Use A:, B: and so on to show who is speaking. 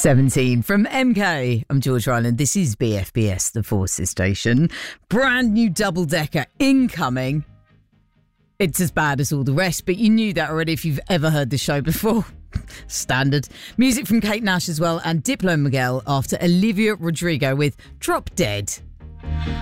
A: 17 from MK. I'm George Ryland. This is BFBS, the Forces Station. Brand new double-decker incoming. It's as bad as all the rest, but you knew that already if you've ever heard the show before. Standard. Music from Kate Nash as well, and Diplo Miguel after Olivia Rodrigo with Drop Dead.